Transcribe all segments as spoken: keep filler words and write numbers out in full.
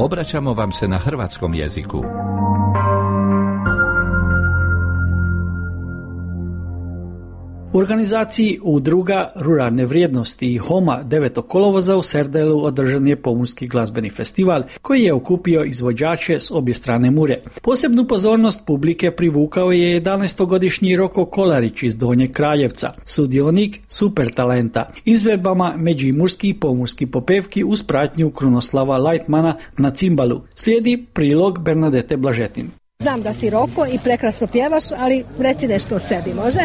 obraćamo vam se na hrvatskom jeziku. U organizaciji Udruga Ruralne vrijednosti i Homa devetog kolovoza u Serdelu održan je pomorski glazbeni festival koji je okupio izvođače s obje strane Mure. Posebnu pozornost publike privukao je jedanaestogodišnji Roko Kolarić iz Donjeg Kraljevca, sudionik super talenta, izvedbama međimurski i pomorski popevki uz pratnju Krunoslava Lajtmana na cimbalu. Slijedi prilog Bernadete Blažetin. Znam da si Roko i prekrasno pjevaš, ali reci nešto o sebi, može?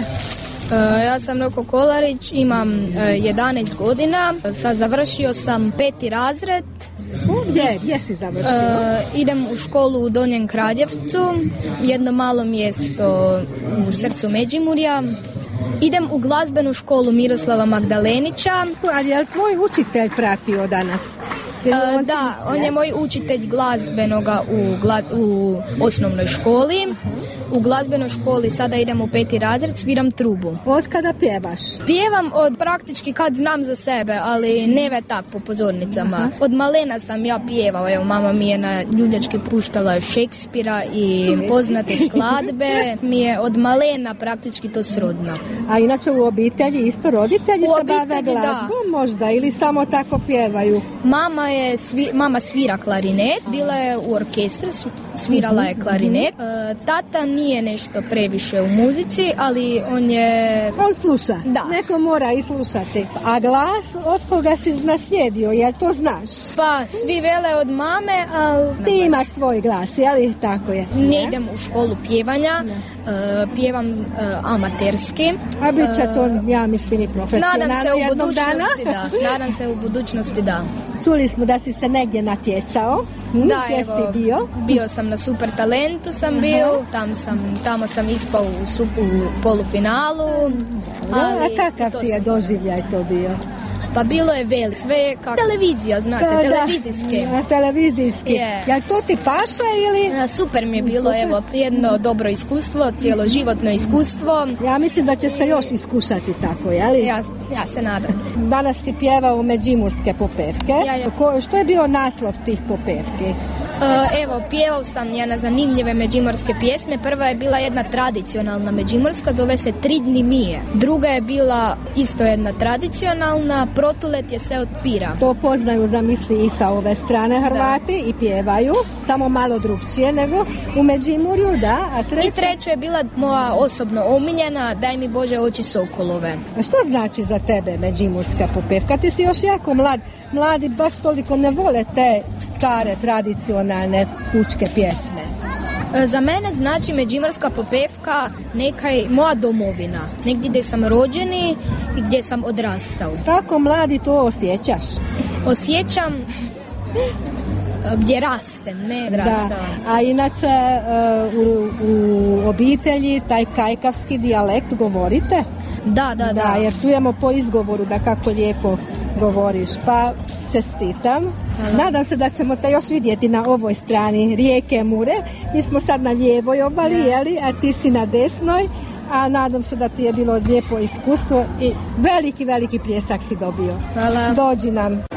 Ja sam Roko Kolarić, imam jedanaest godina, sad završio sam peti razred. U, gdje? Gdje si završio? Uh, idem u školu u Donjem Kraljevcu, jedno malo mjesto u srcu Međimurja. Idem u glazbenu školu Miroslava Magdalenića. Ali je li tvoj učitelj pratio danas? Uh, da, on je moj učitelj glazbenoga u, gla, u osnovnoj školi. U glazbenoj školi sada idem u peti razred, sviram trubu. Od kada pjevaš? Pjevam od praktički kad znam za sebe, ali ne ve tak po pozornicama. Aha. Od malena sam ja pjevao, evo mama mi je na ljuljački puštala Šekspira i poznate skladbe. Mi je od malena praktički to srodno. A inače u obitelji isto roditelji u se bave glazbom možda ili samo tako pjevaju? Mama je svi, mama svira klarinet, bila je u orkestru, svirala je klarinet. Tata nije nešto previše u muzici, ali on je... On sluša. Da. Neko mora i slušati. A glas od koga si naslijedio, jel to znaš? Pa, svi vele od mame, ali... Ti imaš svoj glas, jel? Tako je. Ne idem u školu pjevanja, uh, pjevam uh, amaterski. A bit će to, ja mislim, i profesionalno nadam se u jednog budućnosti, dana. Da. Nadam se u budućnosti, da. Čuli smo da si se negdje natjecao. Hm, da, gdje evo, si bio? Bio sam na Super Talentu sam Aha. bio, tam sam, tamo sam ispao u, supu, u polufinalu. Ali, a kakav ti je doživljaj to bio? Pa bilo je veliko, sve je kao televizija, znate, da, televizijski. Da, televizijski. Yeah. Jel to ti paša ili? Da, super mi je bilo, super. Evo, jedno dobro iskustvo, cijeloživotno iskustvo. Ja mislim da će se još iskušati tako, jeli? Ja, ja se nadam. Danas ti pjevao međimurske popevke. Ja, ja. Ko, što je bio naslov tih popevki? Uh, evo, pjevao sam jedna zanimljive međimurske pjesme. Prva je bila jedna tradicionalna međimurska, zove se Tri dni mije. Druga je bila isto jedna tradicionalna, Protulet je se otpira. To poznaju, zamisli, i sa ove strane Hrvati da. I pjevaju, samo malo drugčije nego u Međimurju, da. A treća... I treća je bila moja osobno omiljena, Daj mi Bože oči sokolove. A što znači za tebe međimurska popevka? Ti si još jako mlad. Mladi baš toliko ne vole te stare tradicionalne pučke pjesme. Za mene znači međimurska popevka neka moja domovina, negdje gdje sam rođeni i gdje sam odrastao. Kako mladi to osjećaš? Osjećam gdje rastem, ne odrastao. Da. A inače u, u obitelji taj kajkavski dijalekt govorite? Da, da, da. Da, jer čujemo po izgovoru da kako lijepo govoriš, pa čestitam. Hvala. Nadam se da ćemo te još vidjeti na ovoj strani rijeke Mure. Mi smo sad na lijevoj obali, ja. Jeli, a ti si na desnoj, a nadam se da ti je bilo lijepo iskustvo i veliki, veliki pljesak si dobio. Hvala. Dođi nam.